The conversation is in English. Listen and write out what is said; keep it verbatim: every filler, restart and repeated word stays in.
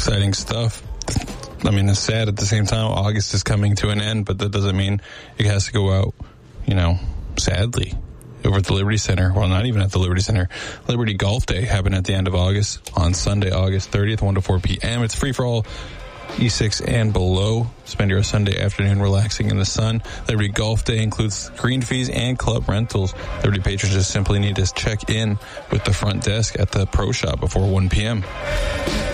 exciting stuff. I mean, it's sad at the same time. August is coming to an end, but that doesn't mean it has to go out, you know, sadly. Over at the Liberty Center, well, not even at the Liberty Center. Liberty Golf Day happened at the end of August on Sunday, August thirtieth, one to four p.m. It's free for all E six and below. Spend your Sunday afternoon relaxing in the sun. Liberty Golf Day includes green fees and club rentals. Liberty patrons just simply need to check in with the front desk at the Pro Shop before one p.m.